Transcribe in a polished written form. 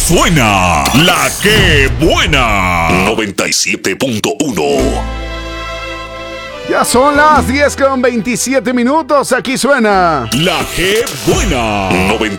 suena la que buena. 97.1. Ya son las 10:27. Aquí suena La que buena.